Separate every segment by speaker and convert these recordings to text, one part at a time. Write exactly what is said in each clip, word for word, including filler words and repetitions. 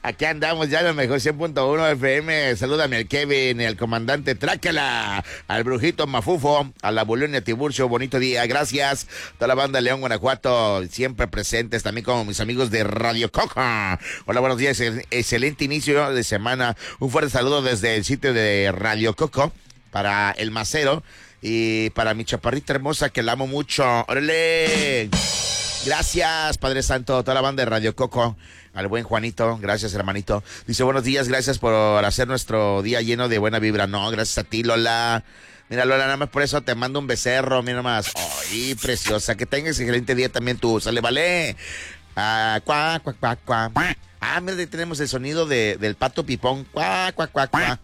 Speaker 1: Aquí andamos ya en el mejor cien punto uno F M. Salúdame al Kevin, al comandante Trácala, al brujito Mafufo, a la Bolonia Tiburcio. Bonito día, gracias. Toda la banda León, Guanajuato, siempre presentes, también como mis amigos de Radio Coca. Hola, buenos días, excelente inicio de semana. Un fuerte saludo desde el sitio de Radio Coco para el Macero y para mi chaparrita hermosa que la amo mucho. ¡Órale! Gracias, Padre Santo, toda la banda de Radio Coco, al buen Juanito, gracias, hermanito. Dice, buenos días, gracias por hacer nuestro día lleno de buena vibra. No, gracias a ti, Lola. Mira, Lola, nada más por eso te mando un becerro, mira nomás. Ay, preciosa, que tengas excelente día también tú, sale, vale. Ah, cuá, cuá, cuá, cuá. Ah, mira, ahí tenemos el sonido de, del pato pipón. Cuá, cuá, cuá, cuá.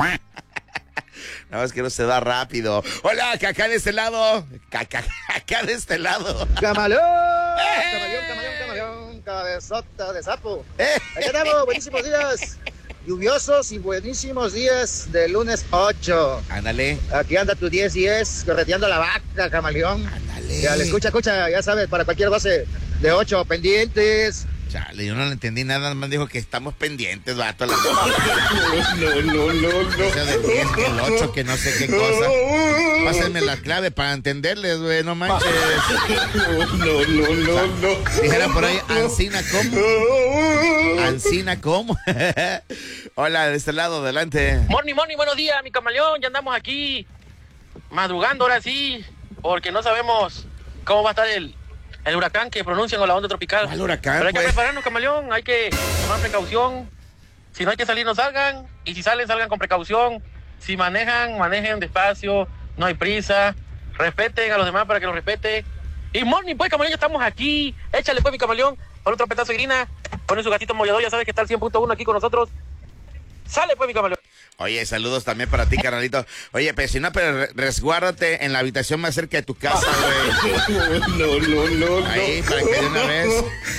Speaker 1: Nada más que no se da rápido. Hola, que acá de este lado. Acá, acá de este lado.
Speaker 2: ¡Camaleón! ¡Eh! ¡Camaleón, camaleón, camaleón! Cabezota de sapo. ¡Eh! Aquí estamos, buenísimos días. Lluviosos y buenísimos días de lunes ocho.
Speaker 1: Ándale.
Speaker 2: Aquí anda tu diez diez, correteando la vaca, camaleón.
Speaker 1: Ándale.
Speaker 2: Ya le escucha, escucha, ya sabes, para cualquier base de ocho, pendientes.
Speaker 1: Chale, yo no le entendí nada, nada más dijo que estamos pendientes, vato. La...
Speaker 3: No, no, no, no, no.
Speaker 1: Eso del diez, que el ocho, que no sé qué cosa. Pásenme la clave para entenderles, güey, no manches.
Speaker 3: No, no, no, no, no.
Speaker 1: Dijera por ahí, Ancina, ¿cómo? Ancina, ¿cómo? Hola, de este lado, adelante.
Speaker 4: Morning, morning, buenos días, mi camaleón. Ya andamos aquí madrugando ahora sí, porque no sabemos cómo va a estar el... El huracán que pronuncian o la onda tropical.
Speaker 1: ¿Cuál huracán,
Speaker 4: Pero hay que
Speaker 1: pues?
Speaker 4: prepararnos, camaleón. Hay que tomar precaución. Si no hay que salir, no salgan. Y si salen, salgan con precaución. Si manejan, manejen despacio. No hay prisa. Respeten a los demás para que los respeten. Y morning, pues, camaleón, ya estamos aquí. Échale, pues, mi camaleón. Pon otro petazo de grina. Pone su gatito mollador. Ya sabes que está el cien punto uno aquí con nosotros. Sale, pues, mi camaleón.
Speaker 1: Oye, saludos también para ti, carnalito. Oye, pero si no, pero resguárdate en la habitación más cerca de tu casa, güey.
Speaker 3: No, no, no,
Speaker 1: ahí, para que de una vez.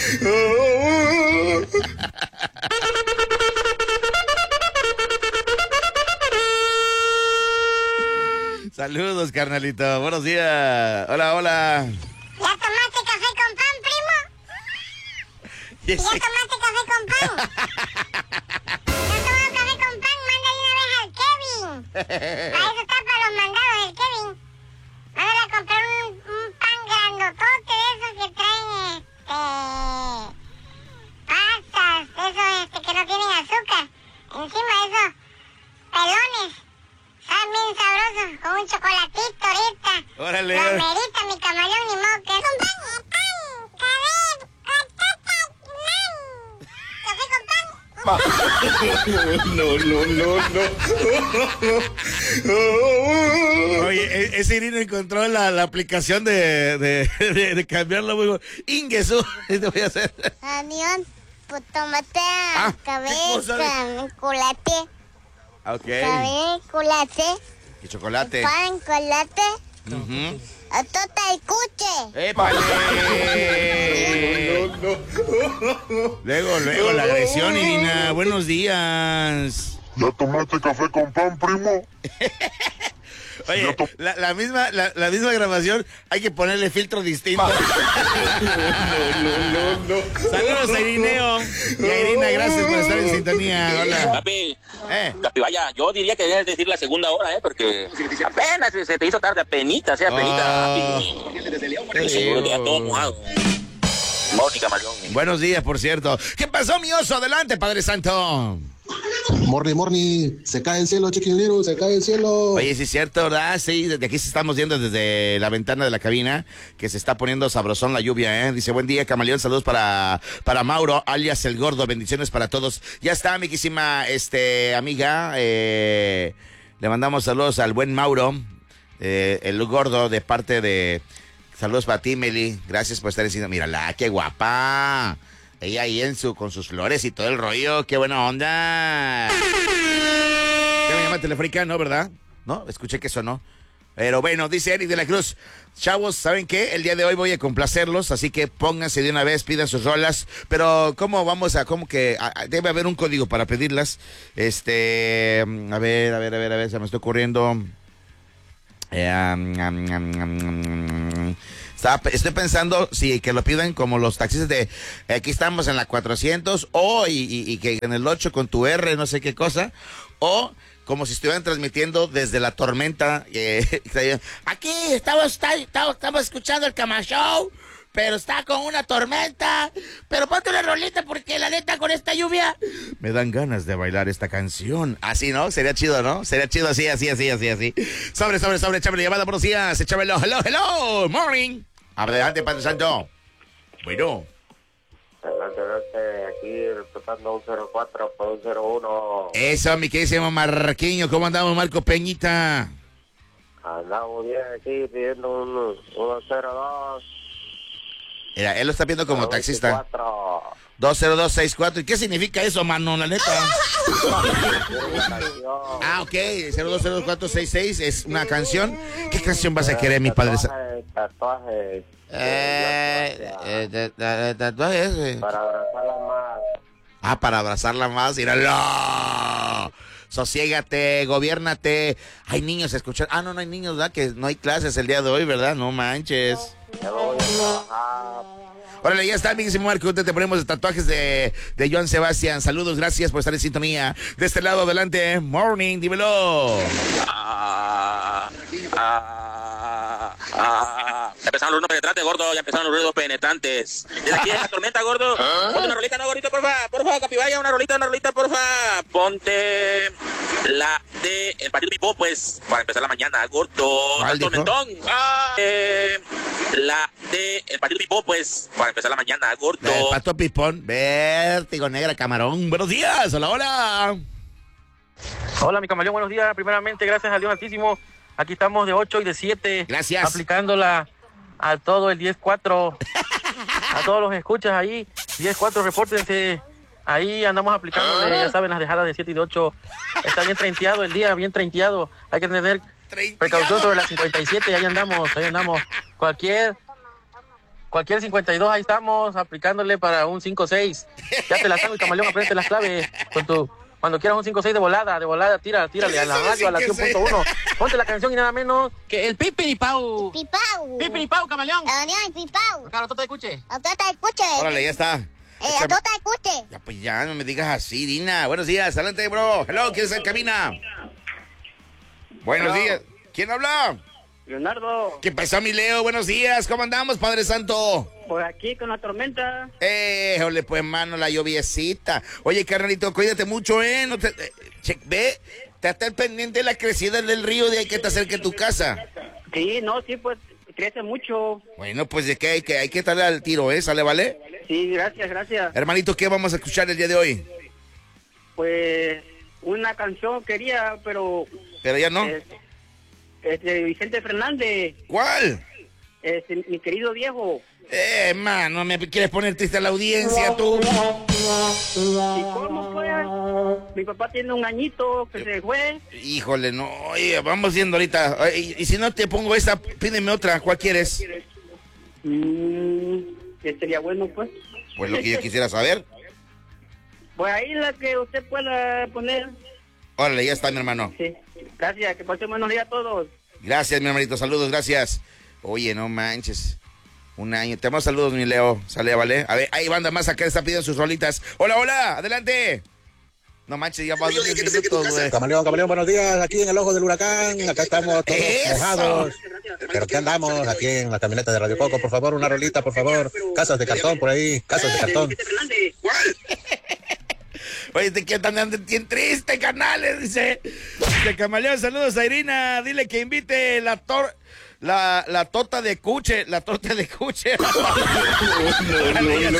Speaker 1: Saludos, carnalito. Buenos días. Hola, hola.
Speaker 5: ¿Ya tomaste café con pan, primo? ¿Ya tomaste café con pan? Para eso está para los mandados del Kevin. Mándale a comprar un, un pan grandotote de esos que traen este pastas, esos este, que no tienen azúcar. Encima de esos pelones. Saben bien sabrosos, con un chocolatito ahorita.
Speaker 1: Órale.
Speaker 5: Lo amerita mi camaleón, ni modo que es un pan, pan, cabez, patata, man. Café con pan.
Speaker 3: No, no, no, no.
Speaker 1: Oye, ese Irino encontró la, la aplicación de, de, de, de cambiarlo, muy bueno. Ingesu, te voy a hacer.
Speaker 5: Adiós, pues tomate
Speaker 1: Ah,
Speaker 5: cabeza,
Speaker 1: ¿qué
Speaker 5: chocolate,
Speaker 1: Ok.
Speaker 5: cabeza, chocolate,
Speaker 1: Y chocolate.
Speaker 5: pan, chocolate,
Speaker 1: Uh-huh.
Speaker 5: a tota el cuche.
Speaker 1: ¡Épale!
Speaker 3: No, no.
Speaker 1: Luego, luego, la agresión, Irina. Buenos días.
Speaker 6: ¿Ya tomaste café con pan, primo?
Speaker 1: Oye, la, la misma la, la misma grabación, hay que ponerle filtro distinto.
Speaker 3: No, no, no.
Speaker 1: Saludos a Irineo y a Irina, gracias por estar en sintonía. Hola.
Speaker 7: Papi,
Speaker 1: Eh.
Speaker 7: papi, vaya, yo diría que debes decir la segunda hora, ¿eh? Porque apenas se te hizo tarde, apenita, sea apenita,
Speaker 1: Oh.
Speaker 7: papi. Seguro que ya todo mojado. Mónica Marión.
Speaker 1: Buenos días, por cierto. ¿Qué pasó, mi oso? Adelante, Padre Santo.
Speaker 8: Morni, morni, se cae el cielo, chiquilero, se cae el cielo.
Speaker 1: Oye, sí es cierto, ¿verdad? Sí, desde aquí estamos viendo desde la ventana de la cabina que se está poniendo sabrosón la lluvia, ¿eh? Dice, buen día, camaleón, saludos para, para Mauro, alias El Gordo, bendiciones para todos. Ya está, amiguísima, este, amiga, eh, le mandamos saludos al buen Mauro, eh, El Gordo, de parte de, saludos para ti, Meli, gracias por estar diciendo, mírala, qué guapa. Ella ahí en su, con sus flores y todo el rollo, qué buena onda. ¿Qué me llama telefónica? No, ¿verdad? No, escuché que sonó. Pero bueno, dice Eric de la Cruz, chavos, ¿saben qué? El día de hoy voy a complacerlos, así que pónganse de una vez, pidan sus rolas. Pero, ¿cómo vamos a, cómo que, a, a, debe haber un código para pedirlas? Este, a ver, a ver, a ver, a ver, se me está ocurriendo. Eh, um, um, um, um, um. Estaba, estoy pensando si sí, que lo piden como los taxistas de eh, aquí estamos en la cuatrocientos o y, y, y que en el ocho con tu R, no sé qué cosa, o como si estuvieran transmitiendo desde la tormenta. Eh, aquí estamos, está, estamos, estamos escuchando el Cama Show, pero está con una tormenta. Pero ponte una rolita porque la neta con esta lluvia me dan ganas de bailar esta canción. Así, ¿no? Sería chido, ¿no? Sería chido así, así, así, así, así. Sobre, sobre, sobre, échame llamada, buenos días. Échamelo, hello, hello, morning. Adelante, Padre Santo. Bueno.
Speaker 9: Adelante, adelante, aquí reportando un cero cuatro por un cero uno.
Speaker 1: Eso, mi queridísimo Marquiño, ¿cómo andamos, Marco Peñita?
Speaker 9: Andamos bien aquí pidiendo un uno cero dos.
Speaker 1: Mira, él lo está viendo como taxista. dos cero dos seis cuatro. ¿Y qué significa eso, mano, la neta? Ah, ok, cero dos cero cuatro seis seis es una canción. ¿Qué canción vas a querer, mi padre?
Speaker 9: Tatuajes.
Speaker 1: Eh, eh, tatuajes.
Speaker 9: Para abrazarla más.
Speaker 1: Ah, para abrazarla más, míralo. Sosiégate, gobiérnate. Hay niños a escuchar. Ah, no, no hay niños, ¿verdad? Que no hay clases el día de hoy, ¿verdad? No manches.
Speaker 9: Ya voy a trabajar.
Speaker 1: Órale, ya está, amiguísimo Marco, te ponemos tatuajes de, de Joan Sebastián. Saludos, gracias por estar en sintonía. De este lado, adelante, morning, dímelo.
Speaker 7: Ah, ah, ah. Ya empezaron los ruidos penetrantes, gordo, ya empezaron los ruidos penetrantes. Desde aquí es la tormenta, gordo. Ponte una rolita, no, gordito, porfa, porfa, Capibaya, una rolita, una rolita, porfa. Ponte la de el partido Pipó, pues, para empezar la mañana, gordo. El tormentón. Ah, eh, la de el partido Pipó, pues, para empezar la mañana, gordo.
Speaker 1: El pato Pipón, vértigo negra, camarón. Buenos días, hola, hola.
Speaker 4: Hola, mi camaleón, buenos días. Primeramente, gracias al Dios Altísimo. Aquí estamos de ocho y de siete.
Speaker 1: Gracias.
Speaker 4: Aplicándola a todo el diez cuatro. A todos los escuchas ahí. diez cuatro, repórtense. Ahí andamos aplicando, ya saben, las dejadas de siete y de ocho. Está bien treinteado el día, bien treinteado. Hay que tener precaución sobre las cincuenta y siete. Ahí andamos, ahí andamos. Cualquier... Cualquier cincuenta y dos, ahí estamos, aplicándole para un cinco seis. Ya te la saco, el camaleón, aprende las claves con tu... Cuando quieras un cinco seis de volada, de volada, tira, tírale a la radio, a la cien punto uno. Ponte la canción y nada menos que el Pipiripau.
Speaker 5: Pipau.
Speaker 4: Pipiripau, camaleón.
Speaker 5: Camaleón, Pipau.
Speaker 4: Acá, la tota de escuche.
Speaker 5: La tota de escuche.
Speaker 1: Órale, ya está.
Speaker 5: Eh, la tota de escuche.
Speaker 1: Ya, pues ya, no me digas así, Dina. Buenos días, adelante, bro. Hello, ¿quién es el camina? Buenos
Speaker 2: Hello.
Speaker 1: días. ¿Quién habla?
Speaker 2: Leonardo.
Speaker 1: ¿Qué pasó, mi Leo? Buenos días, ¿cómo andamos, Padre Santo?
Speaker 2: Por aquí con la tormenta.
Speaker 1: Eh, ole, pues, mano, la lluviecita. Oye, carnalito, cuídate mucho, ¿eh? No te, eh, che, ve, te estar pendiente de la crecida del río de ahí que te acerque a tu casa.
Speaker 2: Sí, no, sí, pues crece mucho.
Speaker 1: Bueno, pues de que hay que, hay que estarle al tiro, ¿eh? ¿Sale, vale?
Speaker 2: Sí, gracias, gracias.
Speaker 1: Hermanito, ¿qué vamos a escuchar el día de hoy?
Speaker 2: Pues una canción quería, pero...
Speaker 1: Pero ya no.
Speaker 2: Es, es de Vicente Fernández.
Speaker 1: ¿Cuál?
Speaker 2: Es mi querido viejo.
Speaker 1: Eh, mano, ¿me quieres poner triste a la audiencia, tú?
Speaker 2: ¿Y cómo pues? Mi papá tiene un añito que se fue.
Speaker 1: Híjole, no, oye, vamos viendo ahorita. Y, y si no te pongo esa, pídeme otra, ¿cuál quieres?
Speaker 2: Mm, que sería bueno, pues.
Speaker 1: Pues lo que yo quisiera saber.
Speaker 2: Pues ahí la que usted pueda poner.
Speaker 1: Órale, ya está, mi hermano.
Speaker 2: Sí, gracias, que pasen buenos días a todos.
Speaker 1: Gracias, mi hermanito, saludos, gracias. Oye, no manches. Un año. Te mando saludos, mi Leo. Sale, vale. A ver, hay banda más acá, está pidiendo sus rolitas. Hola, hola, adelante. No manches, ya vamos a diez minutos, güey.
Speaker 8: Camaleón, camaleón, buenos días. Aquí en el ojo del huracán. Acá estamos todos
Speaker 1: ¡Eso!
Speaker 8: mojados. Pero ¿qué andamos? Aquí en la camioneta de Radio Coco. Por favor, una rolita, por favor. Casas de cartón por ahí. Casas de cartón.
Speaker 1: Oye, te quedan andando bien triste, canales, dice. Dice Camaleón, saludos a Irina. Dile que invite la tor... La, la tota de cuche, la torta de cuche.
Speaker 3: No, no, no,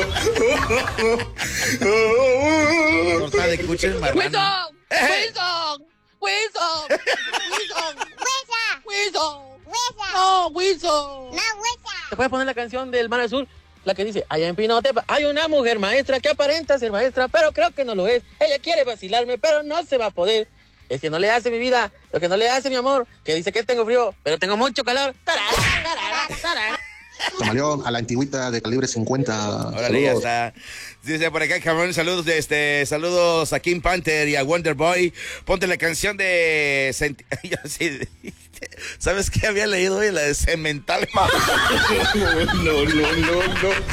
Speaker 3: no.
Speaker 1: Torta de cuche es marrano.
Speaker 4: ¡Wilson! ¡Wilson! ¡Wilson!
Speaker 5: ¡Huesa!
Speaker 4: ¡Wilson!
Speaker 5: ¡Huesa!
Speaker 4: ¡No, Wilson!
Speaker 5: ¡No, huesa!
Speaker 4: ¿Te puedes poner la canción del Mar del Sur? La que dice, allá en Pinotepa hay una mujer maestra que aparenta ser maestra, pero creo que no lo es. Ella quiere vacilarme, pero no se va a poder. Es que no le hace mi vida, lo que no le hace mi amor, que dice que tengo frío, pero tengo mucho calor. Tarara, tarara, tarara.
Speaker 8: Camaleón, a la antigüita de calibre cincuenta.
Speaker 1: Órale, ya
Speaker 8: Saludos.
Speaker 1: está. Dice por acá, cabrón, saludos de este, saludos a King Panther y a Wonder Boy. Ponte la canción de Senti- Yo sí, ¿Sabes qué había leído hoy? La de Cemental.
Speaker 3: No, no, no,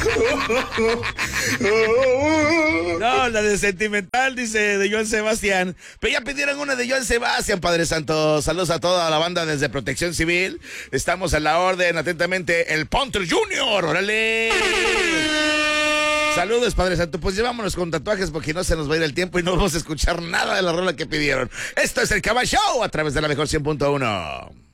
Speaker 3: no.
Speaker 1: No, la de Sentimental, dice, de Joan Sebastián. Pero ya pidieron una de Joan Sebastián, Padre Santo. Saludos a toda la banda desde Protección Civil. Estamos a la orden, atentamente, el Ponter Junior. ¡Órale! Saludos, Padre Santo. Pues llevámonos con tatuajes porque no se nos va a ir el tiempo y no vamos a escuchar nada de la rola que pidieron. Esto es el Cabal Show a través de la mejor cien punto uno.